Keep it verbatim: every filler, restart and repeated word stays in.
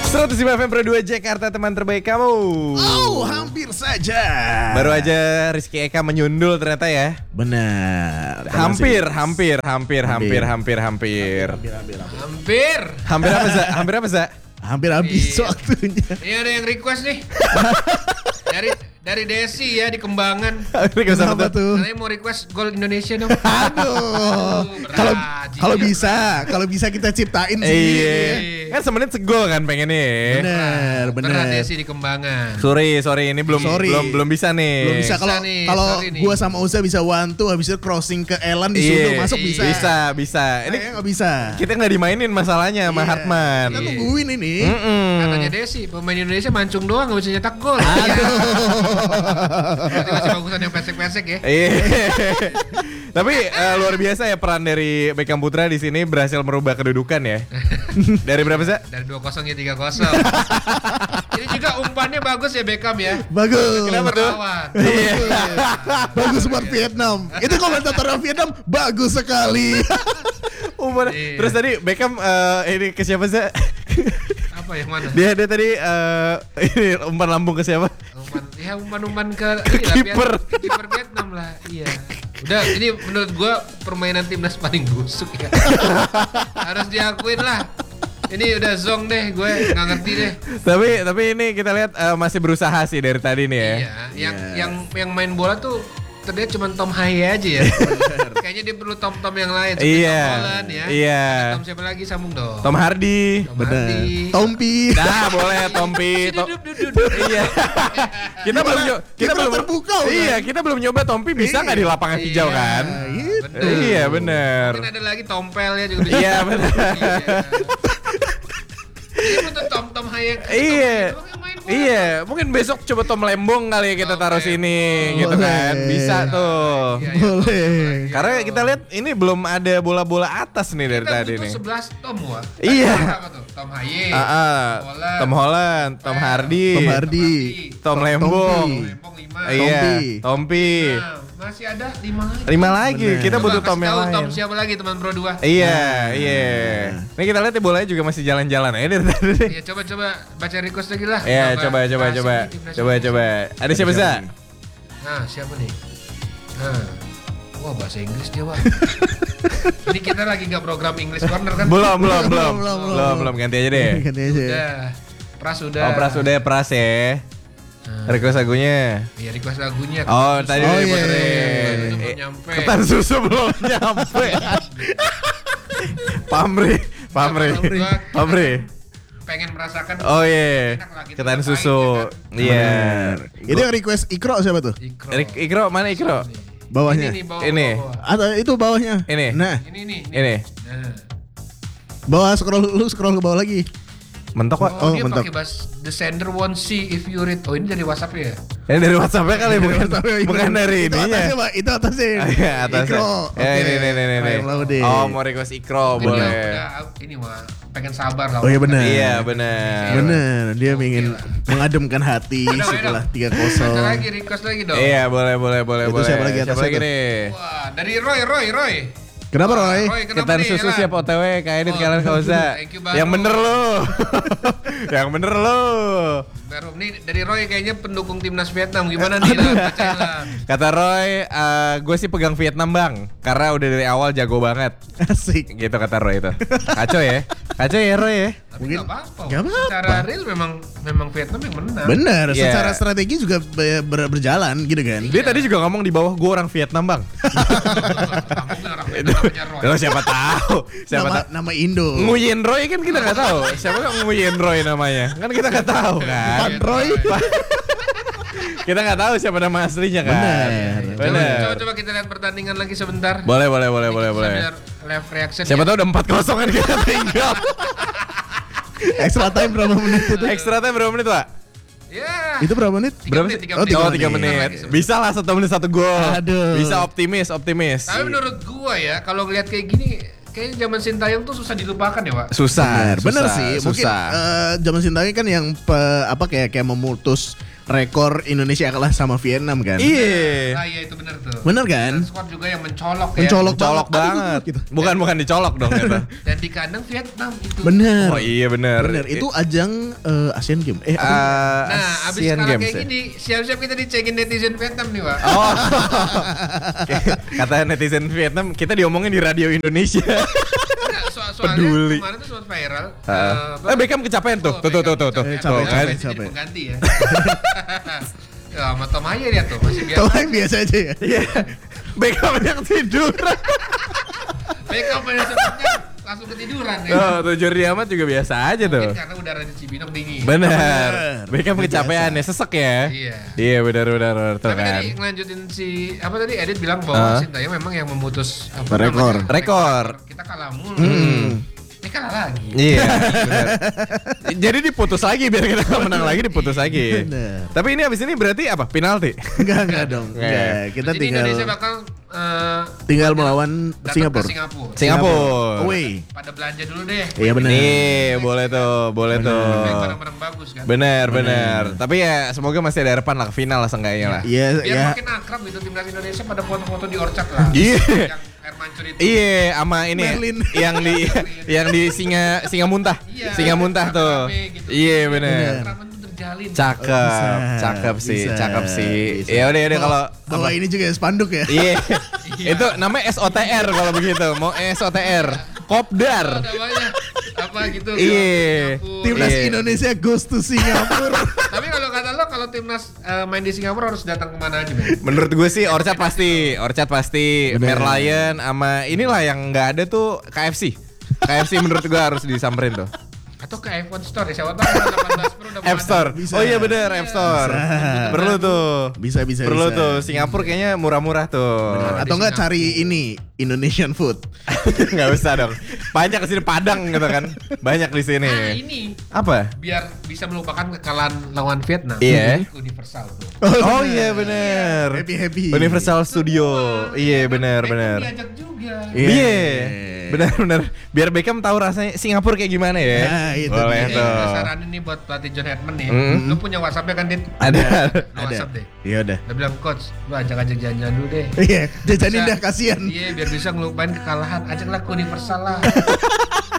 seratus lima F M Pro dua Jakarta, teman terbaik kamu. Oh, hampir saja. Baru aja Rizky Eka menyundul ternyata ya. Benar. Hampir, hampir, hampir, hampir, hampir, hampir. Hampir. Hampir apa, Za? Hampir apa, Za? Hampir habis Iya. waktunya. Ini ada yang request nih. dari dari Desi ya di Kembangan. Kenapa tuh? Katanya mau request gol Indonesia dong. Aduh. berat, Kalau jijik, kalau berat. bisa, kalau bisa kita ciptain sih. Iya. Kan semenit segol kan pengennya. Benar, Berat benar. Desi di Kembangan. Sorry, sorry ini belum Sorry. belum belum bisa nih. Belum bisa kalau Bisa nih, kalau sorry nih. gua sama Uza bisa one two habis itu crossing ke Elan disuruh Iya, masuk bisa. Bisa, bisa. Ini Ini nggak bisa. kita nggak dimainin masalahnya sama Iya. Hartman. Kita tungguin ini. Mm-mm. Katanya Desi, pemain Indonesia mancung doang nggak bisa nyetak gol. Berarti masih bagusan yang pesek-pesek ya. Iya. Tapi eh, luar biasa ya peran dari Beckham Putra di sini berhasil merubah kedudukan ya. Dari berapa sih? Dari dua kosong ya tiga kosong. Ini juga umpannya bagus ya Beckham ya. Bagus. Kenapa tuh? Lawan. Iya. Bagus buat Vietnam. Itu komentator Vietnam bagus sekali. Umpan. Iya. Terus tadi Beckham eh, ini ke siapa sih? Apa yang mana? Dia dia tadi eh, ini umpan lambung ke siapa? Umpan, ya umpan-umpan ke, Ke inilah, kiper. Viet- ke kiper Vietnam lah. Iya. Udah, ini menurut gua permainan timnas paling busuk ya. Harus diakuin lah. Ini udah zong deh, gue nggak ngerti deh. Tapi tapi ini kita lihat eh, masih berusaha sih dari tadi nih ya. Iya, yang Iya. yang yang main bola tuh terlihat cuma Tom Haye aja ya. Kayaknya dia perlu Tom-Tom yang lain. seperti Iya. Tom Holland ya. Iya. Ada Tom siapa lagi sambung dong. Tom Hardy. Tom Benar. Hardy. Tompi. Nah, boleh Tompi. To- Duduk, duduk, duduk. Iya. kita belum nyo- kita Kita belum terbuka, kan? Iya, kita belum nyoba Tompi bisa nggak di lapangan Iya. hijau kan? Gitu. Bener. Iya, bener. Mungkin ada lagi Tompel ya juga. Iya, bener. Ini untuk Tom Tom Haye. Iya. Tom yang main bola. Iya, mungkin besok coba Tom Lembong kali ya kita Tom taruh Lembong. sini gitu Boleh. kan. Bisa tuh. Iya, iya. Boleh. Karena kita lihat ini belum ada bola-bola atas nih dari Kita tadi butuh nih. sebelas Tom wah. Iya. Apa tuh? Tom Haye. Ah, ah. Tom Holland, Tom Hardy, Tom Hardy. Tom Lembong. Tompi. Lembong lima. Iya, Tompi. Tompi. Nah, masih ada lima lagi. Lima lagi. Bener. Kita Coba butuh kasih Tom yang tahu lain. Tom siapa lagi teman Pro dua? Iya, iya. Ini kita lihat ya bolanya juga masih jalan-jalan aja dari tadi. Iya, coba coba baca request lagi lah. Iya, Apa coba coba bahas coba. ini timnas Coba Indonesia. coba. Ada siapa sih? Nah, siapa nih? Nah. Wah, bahasa Inggris dia, Wak. Ini kita lagi nggak program English Corner kan? Belum, belum, belum. Belum, belum. Belum, belum ganti aja deh. Ganti aja. Udah. Pras udah. Oh, Pras udah Pras ya. Request lagunya. Iya, request lagunya. Oh, tadi Oh, udah iya, diputerin. iya, iya, iya. Eh, Belum nyampe. Ketan susu belum nyampe. Pamri, Pamri, Gua- Pamri. Pengen merasakan. Oh iya, Enak lah, kita ketan ngapain, susu. ya kan? Iya. Ini yang request Ikro siapa tuh? Ikro. Ik- Ikro mana Ikro? Bawahnya. Ini nih, bawah, Ini. bawah, bawah. Atau itu bawahnya. Ini. Nah, Ini nih. Ini. Nah. bawah scroll lu scroll ke bawah lagi. Mentok Pak. Oh, Oh, dia mentok. pakai bahas the sender won't see if you read. Oh, ini dari WhatsApp ya? Ini dari WhatsApp-nya kali bukan bukan dari itu ininya. atasnya, Pak. Itu atasnya. Oh, iya, atasnya. Ikro. Ya, Oke. ini ini ini ini. Fire loading. Oh, mau request Ikro Mungkin dia boleh. udah, ini mah pengen sabar lah. Oh, iya benar. Iya, benar. Bener, dia Oke ingin lah. mengademkan hati Udah, setelah udah. tiga Baca kosong. lagi, request lagi dong. Iya, boleh boleh boleh Itu boleh. siapa lagi atasnya tuh? nih? Wah, dari Roy, Roy, Roy. Kenapa Roy? Roy, kenapa Ketan nih, susu Elan? siap O T W kayak Edit Oh, kalian enggak usah. thank you banget. Yang bener lo. Yang bener lo. Baru nih dari Roy kayaknya pendukung timnas Vietnam. Gimana nih lah, bacain lah. Kata Roy, gue sih pegang Vietnam bang, karena udah dari awal jago banget. Asik. Gitu kata Roy itu. Kacau ya, kacau ya Roy ya. Tapi Mungkin- nggak apa-apa. nggak apa-apa. Secara real memang memang Vietnam yang menang. Bener, Iya. secara strategi juga be- ber- berjalan gitu kan. Dia tadi juga ngomong di bawah gue orang Vietnam bang. Kampungnya orang Vietnam namanya Roy. Lo siapa tahu? Siapa nama, tahu? nama Indo. Nguyen Roy kan kita nggak tahu. Siapa yang Nguyen Roy namanya? Kan kita nggak tahu kan. Bukan Roy. Kita nggak tahu siapa nama aslinya kan. Bener. Coba, Bener. coba, coba kita lihat pertandingan lagi sebentar. Boleh boleh boleh boleh boleh. Sambil live reaction. Siapa ya. tahu udah empat kosong kan kita tinggal. Extra time berapa menit itu? Extra time berapa menit pak? Ya. Itu berapa menit? Tiga Berapa menit, sih? tiga Oh menit. tiga, Oh, tiga tiga menit. menit. Bisa lah satu menit satu gol. Aduh. Bisa optimis optimis. Tapi menurut gua ya, kalau ngeliat kayak gini, kayaknya zaman Sintayong tuh susah dilupakan ya, Pak. Susah. Bener, bener susah, sih. Mungkin susah. eh, zaman Sintayong kan yang pe- apa kayak kayak memutus rekor Indonesia kalah sama Vietnam kan. Iya. Nah iya itu benar tuh. Bener kan? Dan squad juga yang mencolok, Mencolok ya. Colok banget. Aduh, banget. gitu. Bukan bukan dicolok dong gitu. Dan di kandang Vietnam itu. Bener. Oh iya bener. Bener. Itu ajang eh, Asian Games. Eh, apa? Uh, Nah, abis Asian kalah Games kayak ya? gini, siap-siap kita dicengin netizen Vietnam nih, Pak. Oh. Kata netizen Vietnam, kita diomongin di radio Indonesia. Enggak, soal soalnya Peduli. kemarin tuh sempat viral. Uh, eh Beckham kecapean tuh. Tuh tuh tuh tuh tuh. Eh, Tuh, capek, kan? capek. Jadi pengganti ya. Ya, sama Tom Haye dia tuh masih biasa. Kalau yang biasa aja ya. Iya. Beckham yang tidur. Beckham pada sebetulnya langsung ketiduran ya. Oh, tuh Jordi Amat juga biasa aja tuh. Mungkin karena udara di Cibinong dingin. Bener. Beckham Udah kecapean biasa. ya, sesek ya. Iya. Iya benar benar benar tuh Tapi kan. tadi ngelanjutin si apa tadi Edit bilang bahwa Ah. Sintayong memang yang memutus apa Rekor. namanya? Rekor. Kita kalah mulu. Hmm. Ini kalah lagi. Iya. bener. Jadi diputus lagi biar kita nggak menang lagi diputus lagi. Bener. Tapi ini abis ini berarti apa? Penalti. Enggak, enggak dong. Enggak. Enggak. Kita Jadi tinggal Indonesia bakal eh, tinggal melawan datang Singapura. ke Singapura. Singapura. Away. Pada belanja dulu deh. Iya benar. Nih, boleh tuh, boleh tuh. Baik barang-barang bagus kan. Bener, bener. Tapi ya semoga masih ada harapan lah ke final lah seenggaknya lah. Iya, Biar ya. makin akrab gitu timnas Indonesia pada foto-foto di Orchard lah. Iya. Yang air mancur itu. Iya, sama ini Merlin. yang di yang di singa singa muntah. Iya, Singa muntah tuh. rame gitu. Iya, bener. Keakraban tuh terjalin. Cakep, Bisa, cakep sih, bisa, cakep sih. bisa. Ya udah, udah kalau Bawa ini juga spanduk ya. Iya. Iya. Itu namanya S O T R kalau begitu. Mau S O T R. Oh, Kopdar. namanya apa gitu. Iya. Singapura. Timnas Iya. Indonesia goes to Singapura. Tapi kalau kata lo kalau timnas eh, main di Singapura harus datang kemana aja, Ben? Menurut gue sih Orchard pasti, Orchard pasti, Bener. Merlion sama inilah yang nggak ada tuh K F C. K F C menurut gue harus disamperin tuh. Atau ke iPhone Store ya, siapa tahu delapan belas Pro udah App Store. Bisa. Oh iya bener, App Store. Bisa. Perlu tuh. Bisa, bisa, Perlu bisa. tuh. Singapura kayaknya murah-murah tuh. Bener. Atau enggak cari ini Indonesian food. Nggak usah dong. Banyak di sini Padang gitu kan. Banyak di sini. Nah ini Apa? biar bisa melupakan kekalahan lawan Vietnam. Iya. Universal tuh. Oh iya bener. Happy happy. Universal Studio. Iya bener Beckham bener. diajak juga. Iya. Iya. Bener bener. Biar Beckham tahu rasanya Singapura kayak gimana ya. Nah, itu Boleh dia. Eh, tuh. gue saranin nih buat pelatih John Edmund nih. Mm. Lu punya WhatsApp-nya kan, Dit? Ada. Lu Ada. WhatsApp deh. Iya udah. Dia bilang, "Coach, lu ajak-ajak jalan-jalan dulu deh." Iya, jajanin Bisa- dah kasihan. Iya, biar bisa ngelupain kekalahan. Ajaklah ke Universal lah.